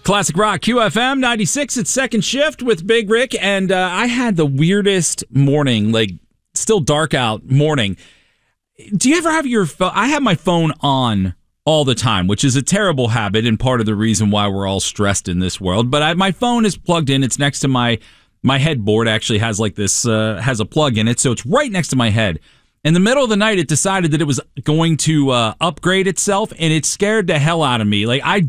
Classic Rock, QFM 96. It's Second Shift with Big Rick, and I had the weirdest morning, like still dark out morning. Do you ever have your phone? I have my phone on all the time, which is a terrible habit and part of the reason why we're all stressed in this world. But my phone is plugged in. It's next to my headboard. Actually has like this has a plug in it, so it's right next to my head. In the middle of the night, it decided that it was going to upgrade itself, and it scared the hell out of me. Like, I